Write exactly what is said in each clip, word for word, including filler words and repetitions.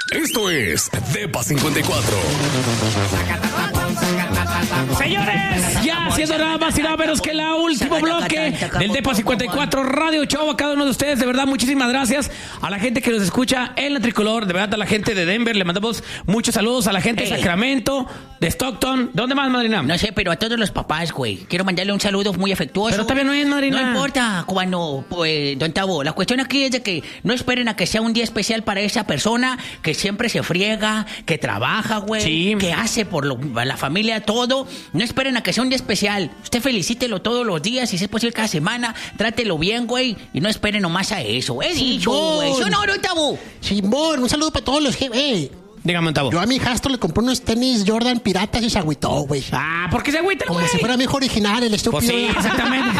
Esto es Depa cincuenta y cuatro. Señores, ya haciendo nada más y nada menos que el último bloque del Depa cincuenta y cuatro Radio Show. A cada uno de ustedes, de verdad, muchísimas gracias. A la gente que nos escucha en la Tricolor, de verdad, a la gente de Denver, le mandamos muchos saludos. A la gente de Sacramento, de Stockton. ¿Dónde más, madrina? No sé, pero a todos los papás, güey. Quiero mandarle un saludo muy afectuoso. Pero todavía no es, madrina. No importa, cuando, pues, don Tavo, la cuestión aquí es de que no esperen a que sea un día especial para esa persona que siempre se friega, que trabaja, güey, sí, que hace por lo, la familia todo. No esperen a que sea un día especial. Usted felicítelo todos los días, y si es posible cada semana, trátelo bien, güey, y no esperen nomás a eso. He dicho, güey. ¿Sí o no, don Tavo? Simón, un saludo para todos los jefes. Eh. Dígame, Tavo. Yo a mi hijastro le compré unos tenis Jordan piratas y se agüitó, güey. Ah, ¿por qué se agüita, güey? Como si fuera mi hijo original, el estúpido. Pues sí, exactamente.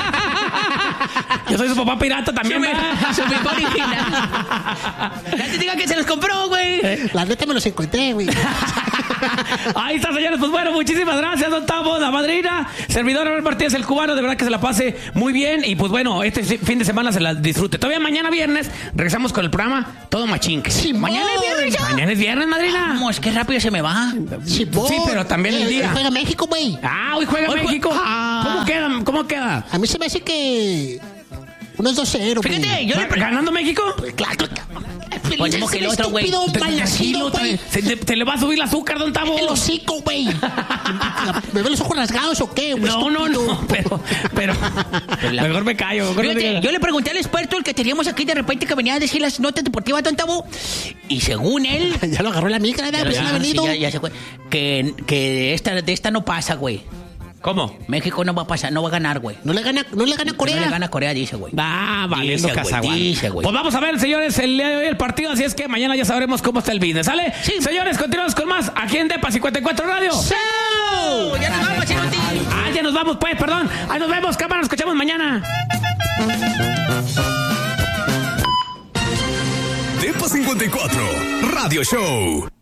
Yo soy su papá pirata también, güey. Su hijo original. Ya te diga que se los compró, güey. La neta me los encontré, güey. Ahí está, señores. Pues bueno, muchísimas gracias, don Tavo, la madrina. Servidor Abel Martínez, el cubano. De verdad que se la pase muy bien. Y pues bueno, este fin de semana se la disfrute. Todavía mañana viernes regresamos con el programa Todo Machinque. Sí, mañana es viernes ya. Mañana es viernes, madrina. Vamos, qué rápido se me va. Sí, sí, pero también el día. Hoy juega México, güey. Ah, hoy juega hoy México. Jue... Ah. ¿Cómo queda? ¿Cómo queda? A mí se me hace que unos dos cero, güey. Fíjate, yo le pre... ¿Ganando México? Pues, claro, Pues mismo que el otro, güey. Tranquilo, se te, te le va a subir el azúcar, don Tavo. El hocico, güey. ¿Me ven los ojos rasgados o qué? Pues, no, no, no, pero, pero, pero la... mejor me callo. Mejor Fíjate, me yo le pregunté al experto, el que teníamos aquí de repente, que venía a decir las notas deportivas, don Tavo, y según él... ya lo agarró la migra, ya, pues ya, no ha venido. Sí, ya, ya se fue. Que, que esta, de esta no pasa, güey. ¿Cómo? México no va a pasar, no va a ganar, güey. No le gana, no le gana a Corea. No le gana a Corea, dice, güey. Ah, valiendo cazaguán. Dice, güey. Pues vamos a ver, señores, el día de hoy el partido, así es que mañana ya sabremos cómo está el business, ¿sale? Sí. Señores, continuamos con más aquí en Depa cincuenta y cuatro Radio. ¡Sí! Ya nos vamos, Chiruti. Ah, ya nos vamos, pues, perdón. Ahí nos vemos, cámara, nos escuchamos mañana. Depa cincuenta y cuatro Radio Show.